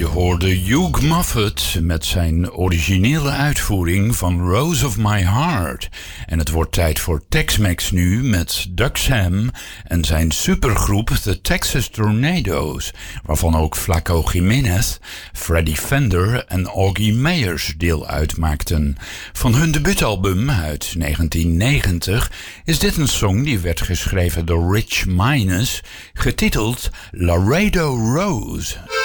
hoorde Hugh Moffat met zijn originele uitvoering van Rose of My Heart. En het wordt tijd voor Tex-Mex nu met Doug Sam en zijn supergroep The Texas Tornadoes, waarvan ook Flaco Jiménez, Freddie Fender en Augie Meyers deel uitmaakten. Van hun debuutalbum uit 1990 is dit een song die werd geschreven door Rich Minus, getiteld Laredo Rose.